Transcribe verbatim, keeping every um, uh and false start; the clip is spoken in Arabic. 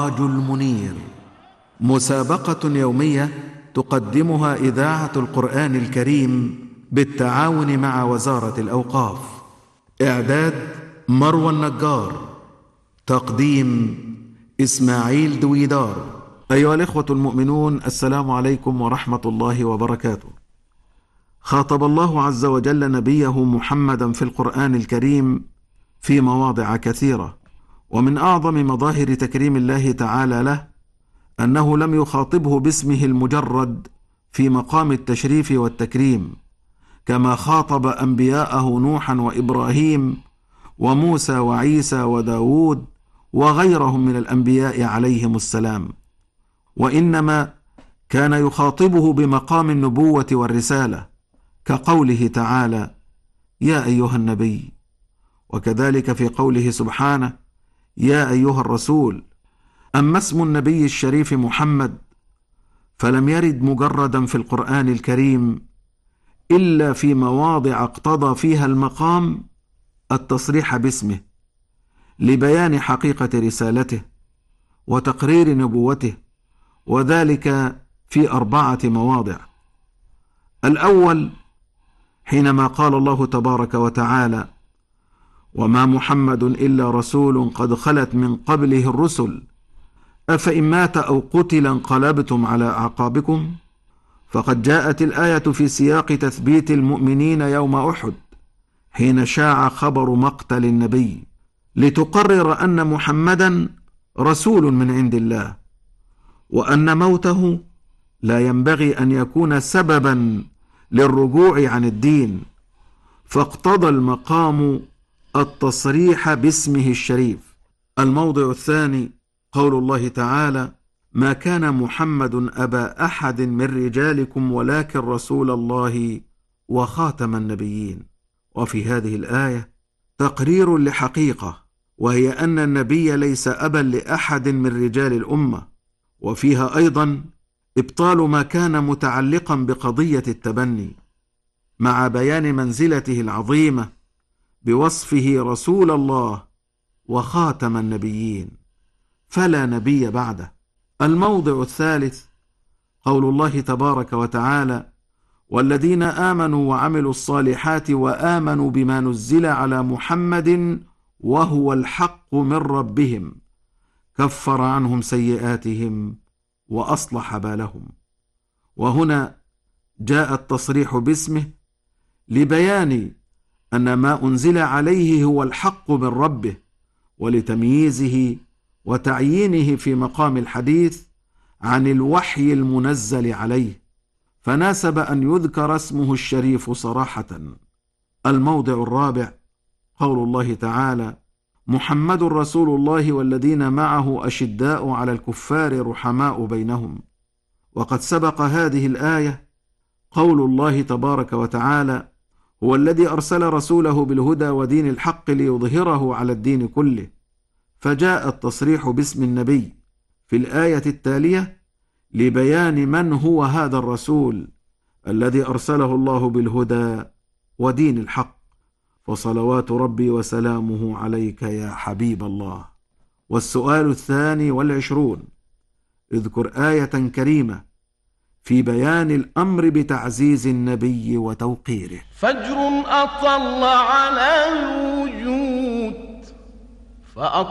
السراج المنير، مسابقة يومية تقدمها إذاعة القرآن الكريم بالتعاون مع وزارة الأوقاف. إعداد مروى النجار، تقديم إسماعيل دويدار. أيها الإخوة المؤمنون، السلام عليكم ورحمة الله وبركاته. خاطب الله عز وجل نبيه محمدا في القرآن الكريم في مواضع كثيرة، ومن أعظم مظاهر تكريم الله تعالى له أنه لم يخاطبه باسمه المجرد في مقام التشريف والتكريم، كما خاطب أنبياءه نوحا وإبراهيم وموسى وعيسى وداود وغيرهم من الأنبياء عليهم السلام، وإنما كان يخاطبه بمقام النبوة والرسالة، كقوله تعالى: يا أيها النبي، وكذلك في قوله سبحانه: يا أيها الرسول. أما اسم النبي الشريف محمد فلم يرد مجردا في القرآن الكريم إلا في مواضع اقتضى فيها المقام التصريح باسمه لبيان حقيقة رسالته وتقرير نبوته، وذلك في أربعة مواضع. الأول حينما قال الله تبارك وتعالى: وما محمد إلا رسول قد خلت من قبله الرسل أفإن مات أو قتل انقلبتم على أعقابكم. فقد جاءت الآية في سياق تثبيت المؤمنين يوم أحد حين شاع خبر مقتل النبي، لتقرر أن محمدا رسول من عند الله، وأن موته لا ينبغي أن يكون سببا للرجوع عن الدين، فاقتضى المقام التصريح باسمه الشريف. الموضع الثاني قول الله تعالى: ما كان محمد أبا أحد من رجالكم ولكن رسول الله وخاتم النبيين. وفي هذه الآية تقرير لحقيقة، وهي أن النبي ليس أبا لأحد من رجال الأمة، وفيها أيضا إبطال ما كان متعلقا بقضية التبني، مع بيان منزلته العظيمة بوصفه رسول الله وخاتم النبيين، فلا نبي بعده. الموضع الثالث قول الله تبارك وتعالى: والذين آمنوا وعملوا الصالحات وآمنوا بما نزل على محمد وهو الحق من ربهم كفر عنهم سيئاتهم وأصلح بالهم. وهنا جاء التصريح باسمه لبيان أن ما أنزل عليه هو الحق من ربه، ولتمييزه وتعيينه في مقام الحديث عن الوحي المنزل عليه، فناسب أن يذكر اسمه الشريف صراحة. الموضع الرابع قول الله تعالى: محمد رسول الله والذين معه أشداء على الكفار رحماء بينهم. وقد سبق هذه الآية قول الله تبارك وتعالى: هو الذي أرسل رسوله بالهدى ودين الحق ليظهره على الدين كله، فجاء التصريح باسم النبي في الآية التالية لبيان من هو هذا الرسول الذي أرسله الله بالهدى ودين الحق، وصلوات ربي وسلامه عليك يا حبيب الله. والسؤال الثاني والعشرون: اذكر آية كريمة في بيان الأمر بتعزيز النبي وتوقيره. فجر أطل على الوجود فأطل